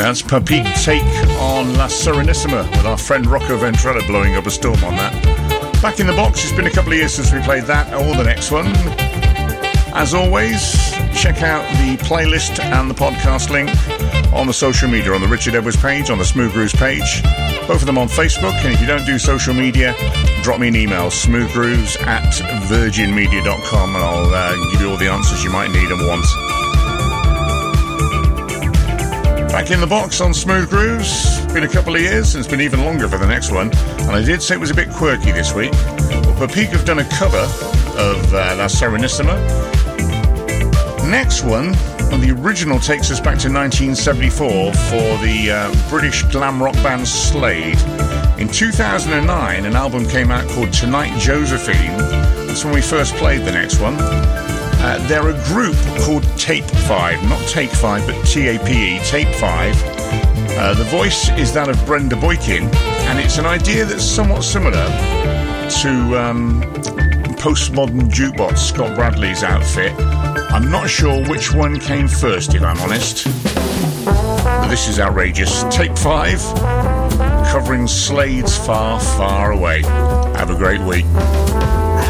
That's Papik take on La Serenissima with our friend Rocco Ventrella blowing up a storm on that. Back in the box, it's been a couple of years since we played that or the next one. As always, check out the playlist and the podcast link on the social media, on the Richard Edwards page, on the Smooth Grooves page, both of them on Facebook. And if you don't do social media, drop me an email, smoothgrooves@virginmedia.com, and I'll give you all the answers you might need and want. Back in the box on Smooth Grooves. Been a couple of years, and it's been even longer for the next one. And I did say it was a bit quirky this week. But Papik have done a cover of La Serenissima. Next one, and the original takes us back to 1974 for the British glam rock band Slade. In 2009, an album came out called Tonight Josephine. That's when we first played the next one. They're a group called Tape 5, not Take 5, but T-A-P-E, Tape 5. The voice is that of Brenda Boykin, and it's an idea that's somewhat similar to postmodern jukebox Scott Bradley's outfit. I'm not sure which one came first, if I'm honest. But this is outrageous. Tape 5, covering Slade's Far, Far Away. Have a great week.